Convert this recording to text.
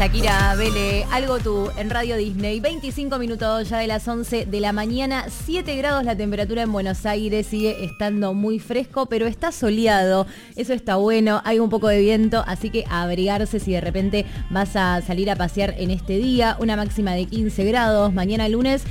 Shakira, Vele, Algo Tú, en Radio Disney. 25 minutos ya de las 11 de la mañana. 7 grados la temperatura en Buenos Aires. Sigue estando muy fresco, pero está soleado. Eso está bueno. Hay un poco de viento, así que a abrigarse si de repente vas a salir a pasear en este día. Una máxima de 15 grados. Mañana lunes